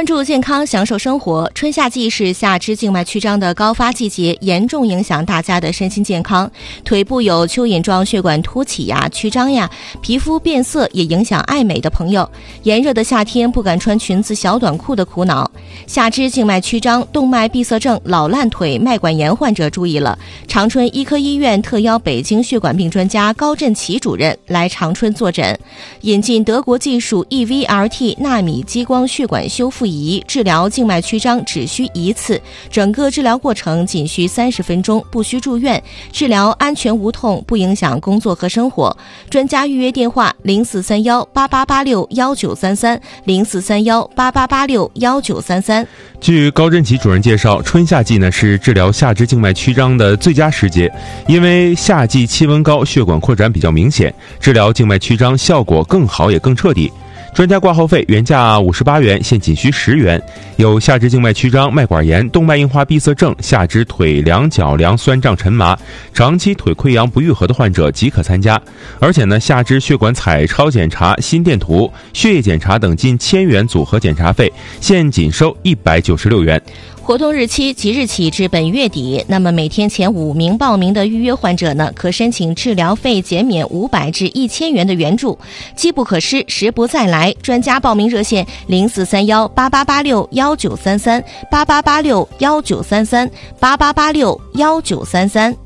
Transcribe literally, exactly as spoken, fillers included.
关注健康，享受生活。春夏季是下肢静脉曲张的高发季节，严重影响大家的身心健康。腿部有蚯蚓状血管凸起呀、曲张呀，皮肤变色也影响爱美的朋友。炎热的夏天不敢穿裙子、小短裤的苦恼。下肢静脉曲张、动脉闭塞症、老烂腿、脉管炎患者注意了。长春医科医院特邀北京血管病专家高振奇主任来长春坐诊，引进德国技术 E V R T 纳米激光血管修复仪，治疗静脉曲张只需一次，整个治疗过程仅需三十分钟，不需住院，治疗安全无痛，不影响工作和生活。专家预约电话零四三幺八八八六幺九三三零四三幺八八八六幺九三三。 据高振奇主任介绍，春夏季呢是治疗下肢静脉曲张的最佳时节，因为夏季气温高，血管扩展比较明显，治疗静脉曲张效果更好也更彻底。专家挂号费原价五十八元，现仅需十元。有下肢静脉曲张、脉管炎、动脉硬化闭塞症、下肢腿凉、脚凉、酸胀沉麻、长期腿溃疡不愈合的患者即可参加。而且呢，下肢血管彩超检查、心电图、血液检查等近千元组合检查费，现仅收一百九十六元。 活动日期即日起至本月底，那么每天前五名报名的预约患者呢，可申请治疗费减免五百至一千元的援助。机不可失，时不再来。专家报名热线零四三幺八八八六幺九三三八八八六幺九三三八八八六幺九三三。